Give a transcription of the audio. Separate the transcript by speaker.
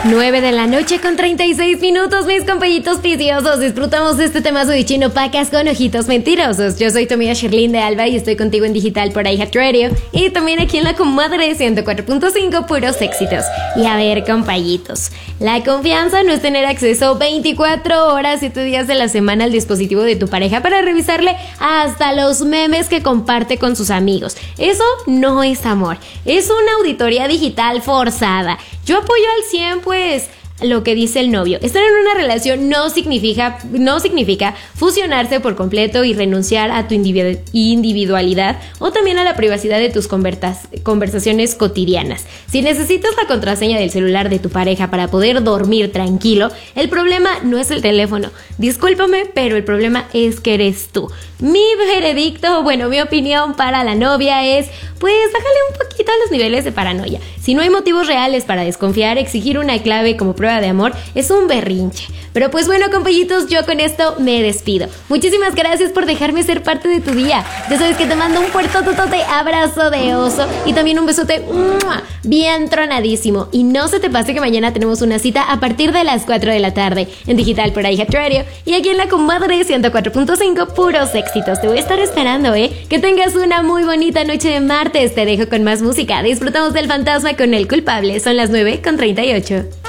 Speaker 1: 9 de la noche con 36 minutos, mis compañitos viciosos. Disfrutamos de este temazo de Chino Pacas con ojitos mentirosos. Yo soy tu amiga Sherlyn de Alba y estoy contigo en digital por iHeartRadio y también aquí en la comadre 104.5, puros éxitos. Y a ver, compañitos, la confianza no es tener acceso 24 horas, 7 días de la semana al dispositivo de tu pareja para revisarle hasta los memes que comparte con sus amigos. Eso no es amor, es una auditoría digital forzada. Yo apoyo al 100, pues, lo que dice el novio. Estar en una relación no significa fusionarse por completo y renunciar a tu individualidad o también a la privacidad de tus conversaciones cotidianas. Si necesitas la contraseña del celular de tu pareja para poder dormir tranquilo, el problema no es el teléfono. Discúlpame, pero el problema es que eres tú. Mi veredicto, mi opinión para la novia es, pues, bájale un poquito a los niveles de paranoia. Si no hay motivos reales para desconfiar, exigir una clave como prueba de amor es un berrinche. Pero pues bueno, compañitos, yo con esto me despido. Muchísimas gracias por dejarme ser parte de tu día. Ya sabes que te mando un fuertototote abrazo de oso y también un besote bien tronadísimo. Y no se te pase que mañana tenemos una cita a partir de las 4 de la tarde en digital por iHeartRadio y aquí en la comadre 104.5, puros éxitos. Te voy a estar esperando, Que tengas una muy bonita noche de martes. Te dejo con más música. Disfrutamos del fantasma con El Culpable. Son las 9:38.